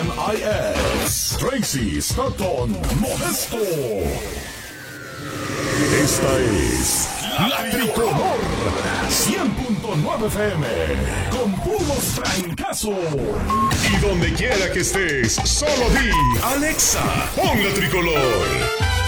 MIX, Tracy Stratton Modesto. Esta es La Tricolor 100.9 FM con puros trancazos. Y donde quiera que estés, solo di Alexa, pon La Tricolor.